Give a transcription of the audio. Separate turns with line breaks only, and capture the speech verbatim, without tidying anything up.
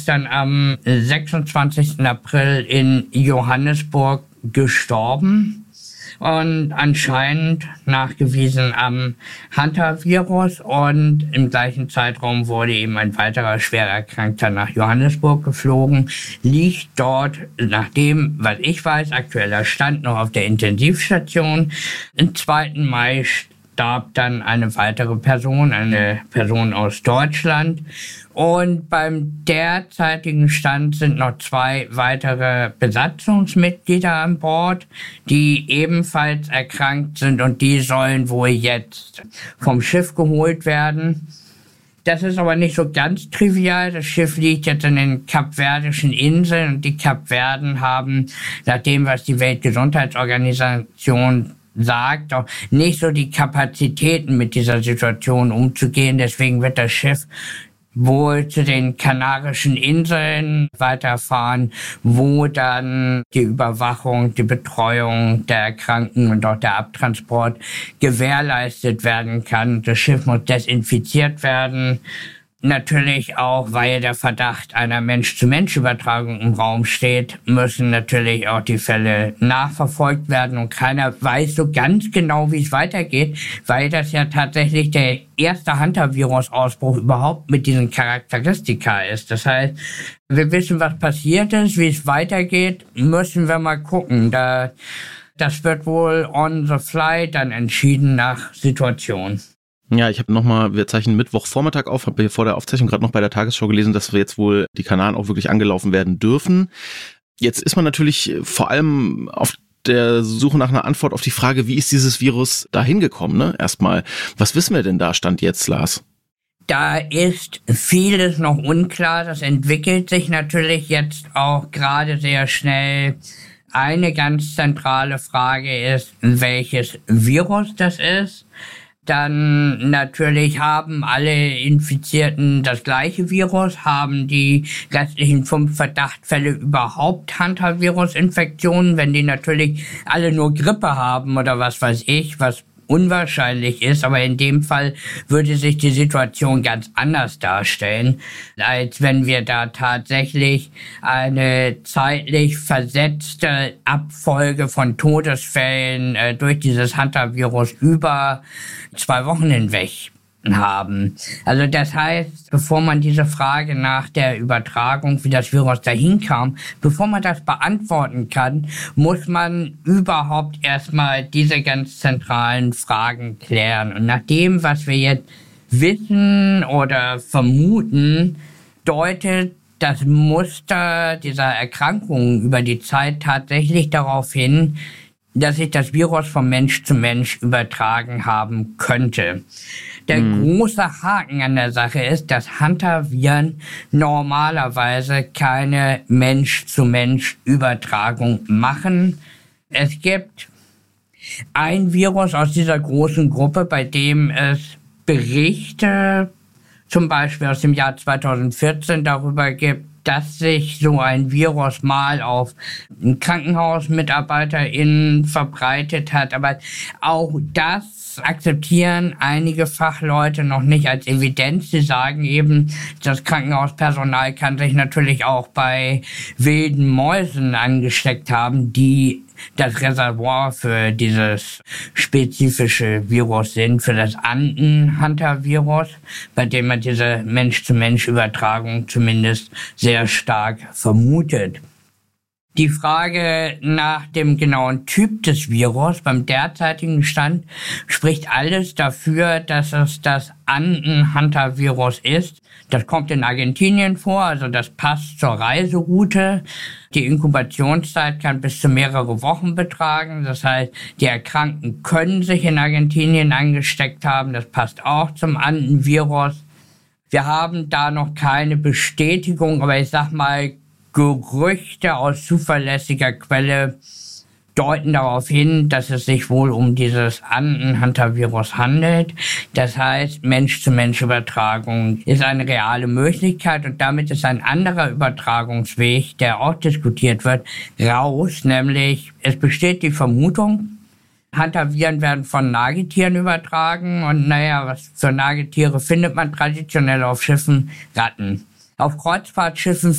ist dann am sechsundzwanzigsten April in Johannesburg gestorben und anscheinend nachgewiesen am Hantavirus, und im gleichen Zeitraum wurde eben ein weiterer schwer Erkrankter nach Johannesburg geflogen, liegt dort, nach dem, was ich weiß, aktueller Stand, noch auf der Intensivstation. Am zweiten Mai starb dann eine weitere Person, eine Person aus Deutschland. Und beim derzeitigen Stand sind noch zwei weitere Besatzungsmitglieder an Bord, die ebenfalls erkrankt sind, und die sollen wohl jetzt vom Schiff geholt werden. Das ist aber nicht so ganz trivial. Das Schiff liegt jetzt in den Kapverdischen Inseln, und die Kapverden haben, nach dem, was die Weltgesundheitsorganisation sagt, auch nicht so die Kapazitäten, mit dieser Situation umzugehen. Deswegen wird das Schiff wohl zu den Kanarischen Inseln weiterfahren, wo dann die Überwachung, die Betreuung der Erkrankten und auch der Abtransport gewährleistet werden kann. Das Schiff muss desinfiziert werden. Natürlich auch, weil der Verdacht einer Mensch-zu-Mensch-Übertragung im Raum steht, müssen natürlich auch die Fälle nachverfolgt werden, und keiner weiß so ganz genau, wie es weitergeht, weil das ja tatsächlich der erste Hantavirus-Ausbruch überhaupt mit diesen Charakteristika ist. Das heißt, wir wissen, was passiert ist, wie es weitergeht, müssen wir mal gucken. Da, das wird wohl on the fly dann entschieden nach Situation.
Ja, ich habe nochmal, wir zeichnen Mittwochvormittag auf, habe hier vor der Aufzeichnung gerade noch bei der Tagesschau gelesen, dass wir jetzt wohl die Kanaren auch wirklich angelaufen werden dürfen. Jetzt ist man natürlich vor allem auf der Suche nach einer Antwort auf die Frage, wie ist dieses Virus da hingekommen, ne? Erstmal, was wissen wir denn da Stand jetzt, Lars?
Da ist vieles noch unklar. Das entwickelt sich natürlich jetzt auch gerade sehr schnell. Eine ganz zentrale Frage ist, welches Virus das ist. Dann natürlich haben alle Infizierten das gleiche Virus, haben die restlichen fünf Verdachtsfälle überhaupt Hantavirus-Infektionen, wenn die natürlich alle nur Grippe haben oder was weiß ich, was unwahrscheinlich ist, aber in dem Fall würde sich die Situation ganz anders darstellen, als wenn wir da tatsächlich eine zeitlich versetzte Abfolge von Todesfällen äh, durch dieses Hantavirus über zwei Wochen hinweg haben. Also das heißt, bevor man diese Frage nach der Übertragung, wie das Virus dahin kam, bevor man das beantworten kann, muss man überhaupt erstmal diese ganz zentralen Fragen klären. Und nach dem, was wir jetzt wissen oder vermuten, deutet das Muster dieser Erkrankungen über die Zeit tatsächlich darauf hin, dass sich das Virus von Mensch zu Mensch übertragen haben könnte. Der mhm. große Haken an der Sache ist, dass Hantaviren normalerweise keine Mensch-zu-Mensch-Übertragung machen. Es gibt ein Virus aus dieser großen Gruppe, bei dem es Berichte, zum Beispiel aus dem Jahr zweitausendvierzehn, darüber gibt, dass sich so ein Virus mal auf KrankenhausmitarbeiterInnen verbreitet hat. Aber auch das akzeptieren einige Fachleute noch nicht als Evidenz. Sie sagen eben, das Krankenhauspersonal kann sich natürlich auch bei wilden Mäusen angesteckt haben, die das Reservoir für dieses spezifische Virus sind, für das Anden-Hantavirus, bei dem man diese Mensch-zu-Mensch-Übertragung zumindest sehr stark vermutet. Die Frage nach dem genauen Typ des Virus beim derzeitigen Stand spricht alles dafür, dass es das Anden-Hantavirus ist. Das kommt in Argentinien vor, also das passt zur Reiseroute. Die Inkubationszeit kann bis zu mehrere Wochen betragen. Das heißt, die Erkrankten können sich in Argentinien angesteckt haben. Das passt auch zum Anden-Virus. Wir haben da noch keine Bestätigung, aber ich sag mal, Gerüchte aus zuverlässiger Quelle deuten darauf hin, dass es sich wohl um dieses Anden-Hantavirus handelt. Das heißt, Mensch-zu-Mensch-Übertragung ist eine reale Möglichkeit, und damit ist ein anderer Übertragungsweg, der auch diskutiert wird, raus. Nämlich, es besteht die Vermutung, Hantaviren werden von Nagetieren übertragen, und naja, was für Nagetiere findet man traditionell auf Schiffen? Ratten. Auf Kreuzfahrtschiffen